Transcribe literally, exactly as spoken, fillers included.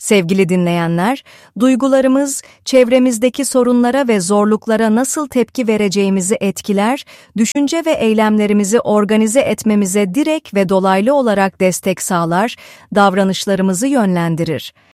Sevgili dinleyenler, duygularımız, çevremizdeki sorunlara ve zorluklara nasıl tepki vereceğimizi etkiler, düşünce ve eylemlerimizi organize etmemize direkt ve dolaylı olarak destek sağlar, davranışlarımızı yönlendirir.